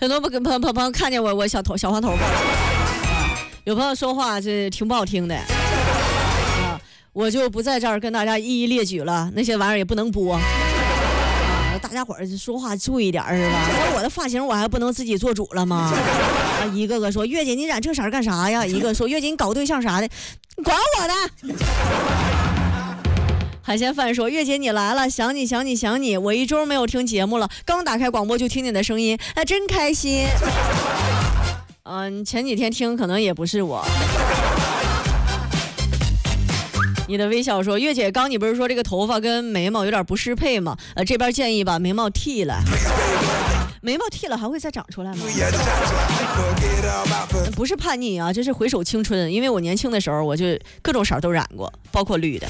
很多朋友看见我小黄头发，有朋友说话这挺不好听的啊，我就不在这儿跟大家一一列举了，那些玩意儿也不能播。大家伙儿说话注意点是吧？说我的发型我还不能自己做主了吗？啊，一个个说月姐你染这色干啥呀？一个说月姐你搞对象啥的，你管我的。海鲜饭说月姐你来了，想你，我一周没有听节目了，刚打开广播就听你的声音，真开心。前几天听可能也不是我。你的微笑说月姐刚你不是说这个头发跟眉毛有点不适配吗？这边建议把眉毛剃了。眉毛剃了还会再长出来吗？不是叛逆啊，这是回首青春，因为我年轻的时候我就各种色都染过，包括绿的。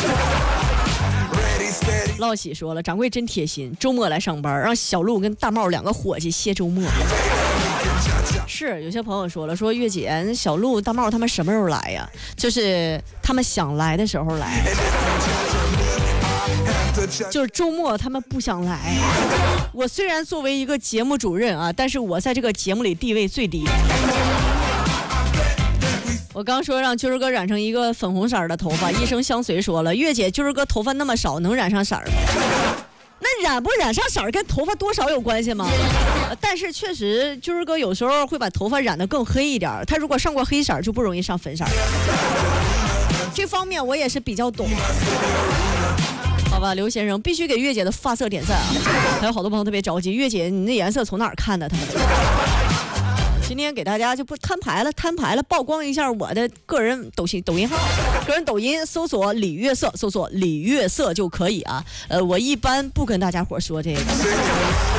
老喜说了，掌柜真贴心，周末来上班，让小鹿跟大帽两个伙计歇周末。是有些朋友说了，说月姐小鹿大帽他们什么时候来呀？就是他们想来的时候来，就是周末他们不想来。我虽然作为一个节目主任啊，但是我在这个节目里地位最低。我刚说让军儿哥染成一个粉红色的头发，一生相随说了，月姐军儿哥头发那么少，能染上色吗？那染不染上色跟头发多少有关系吗？但是确实军儿哥有时候会把头发染得更黑一点，他如果上过黑色就不容易上粉色。这方面我也是比较懂。好吧，刘先生必须给月姐的发色点赞啊！还有好多朋友特别着急，月姐你那颜色从哪儿看的？他们今天给大家就不摊牌了，曝光一下我的个人抖音号，个人抖音搜索李月色，搜索李月色就可以啊。我一般不跟大家伙说这个。